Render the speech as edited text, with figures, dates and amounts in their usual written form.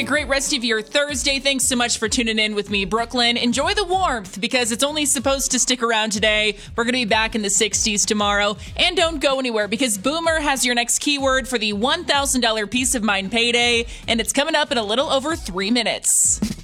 a great rest of your Thursday. Thanks so much for tuning in with me, Brooklyn. Enjoy the warmth because it's only supposed to stick around today. We're going to be back in the 60s tomorrow. And don't go anywhere because Boomer has your next keyword for the $1,000 Peace of Mind payday, and it's coming up in a little over 3 minutes.